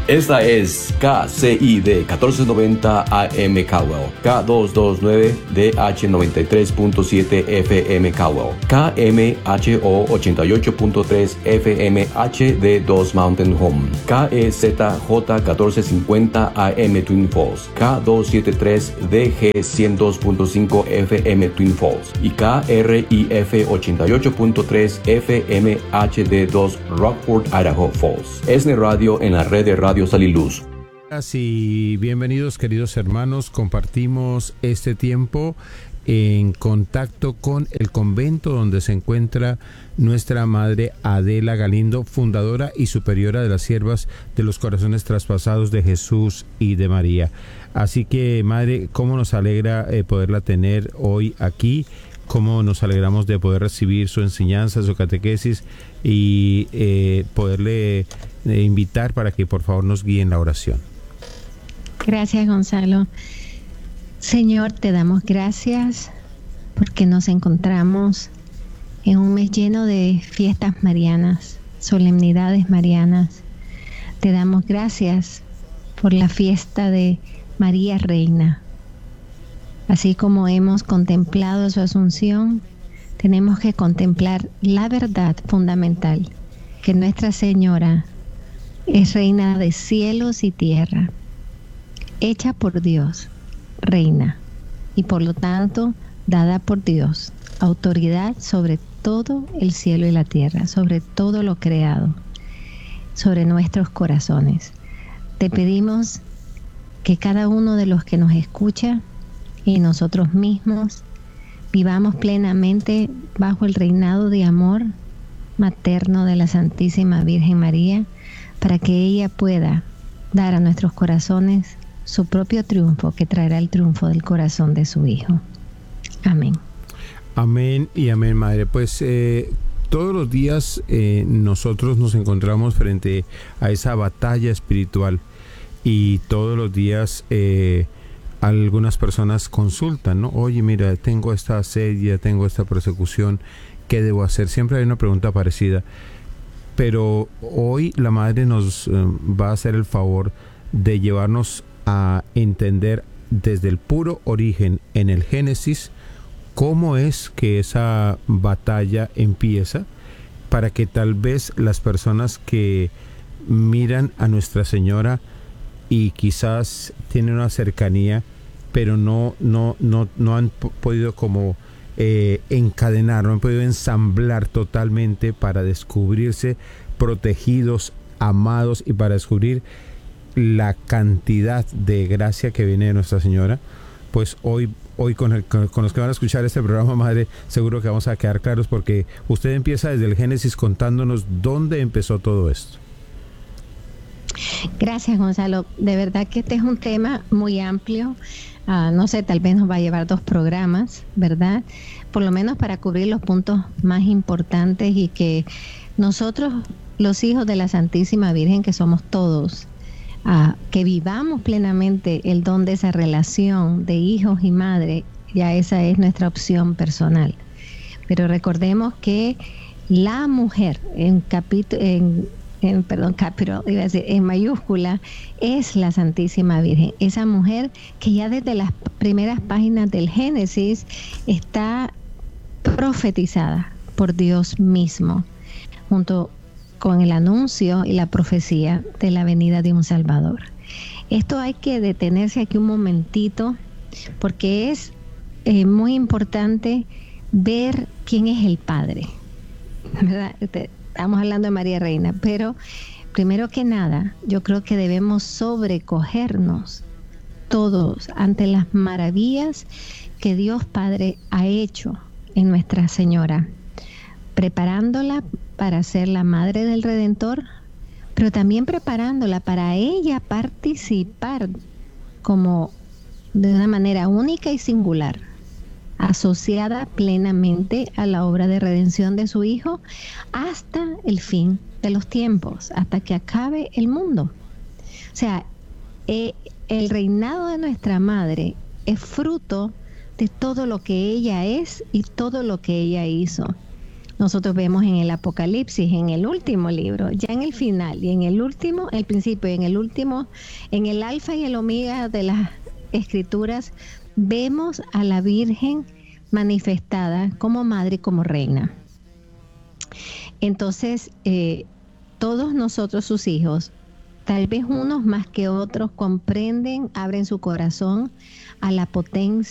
Esta es KCID 1490 AM Caldwell, K229DH 93.7 FM Caldwell, KMHO 88.3 FM HD2 Mountain Home, KEZJ 1450 AM Twin Falls, K273DG 102.5 FM Twin Falls y KRIF 88.3 FM HD2 Rockford, Idaho Falls. ESNE Radio en la red de Radio Sal y Luz. Y bienvenidos, queridos hermanos. Compartimos este tiempo en contacto con el convento donde se encuentra nuestra madre Adela Galindo, fundadora y superiora de las Siervas de los Corazones Traspasados de Jesús y de María. Así que, madre, cómo nos alegra poderla tener hoy aquí, cómo nos alegramos de poder recibir su enseñanza, su catequesis y poderle invitar para que por favor nos guíe en la oración. Gracias, Gonzalo. Señor, te damos gracias porque nos encontramos en un mes lleno de fiestas marianas, solemnidades marianas. Te damos gracias por la fiesta de María Reina. Así como hemos contemplado su asunción, tenemos que contemplar la verdad fundamental, que Nuestra Señora es reina de cielos y tierra, hecha por Dios, reina, y por lo tanto dada por Dios, autoridad sobre todo el cielo y la tierra, sobre todo lo creado, sobre nuestros corazones. Te pedimos que cada uno de los que nos escucha y nosotros mismos vivamos plenamente bajo el reinado de amor materno de la Santísima Virgen María, para que ella pueda dar a nuestros corazones su propio triunfo, que traerá el triunfo del corazón de su Hijo. Amén. Amén y amén, madre. Pues todos los días nosotros nos encontramos frente a esa batalla espiritual y todos los días algunas personas consultan, ¿no? Oye, mira, tengo esta asedia, tengo esta persecución, ¿qué debo hacer? Siempre hay una pregunta parecida. Pero hoy la Madre nos va a hacer el favor de llevarnos a entender desde el puro origen, en el Génesis, cómo es que esa batalla empieza, para que tal vez las personas que miran a Nuestra Señora y quizás tienen una cercanía, pero no han podido como encadenar, no han podido ensamblar totalmente para descubrirse protegidos, amados y para descubrir la cantidad de gracia que viene de Nuestra Señora. Pues hoy con los que van a escuchar este programa, madre, seguro que vamos a quedar claros, porque usted empieza desde el Génesis contándonos dónde empezó todo esto. Gracias, Gonzalo. De verdad que este es un tema muy amplio. No sé, tal vez nos va a llevar 2 programas, ¿verdad? Por lo menos para cubrir los puntos más importantes y que nosotros, los hijos de la Santísima Virgen, que somos todos, que vivamos plenamente el don de esa relación de hijos y madre. Ya esa es nuestra opción personal. Pero recordemos que la mujer, en mayúscula, es la Santísima Virgen. Esa mujer que ya desde las primeras páginas del Génesis está profetizada por Dios mismo, junto con el anuncio y la profecía de la venida de un Salvador. Esto hay que detenerse aquí un momentito, porque es muy importante ver quién es el Padre, ¿verdad? Estamos hablando de María Reina, pero primero que nada, yo creo que debemos sobrecogernos todos ante las maravillas que Dios Padre ha hecho en Nuestra Señora, preparándola para ser la madre del Redentor, pero también preparándola para ella participar como de una manera única y singular, asociada plenamente a la obra de redención de su Hijo hasta el fin de los tiempos, hasta que acabe el mundo. O sea, el reinado de nuestra Madre es fruto de todo lo que ella es y todo lo que ella hizo. nosotros vemos en el Apocalipsis, en el último libro, ya en el final y en el último, el principio y en el último, en el alfa y el omega de las escrituras, vemos a la Virgen manifestada como madre y como reina. Entonces, todos nosotros, sus hijos, tal vez unos más que otros, comprenden, abren su corazón a la potencia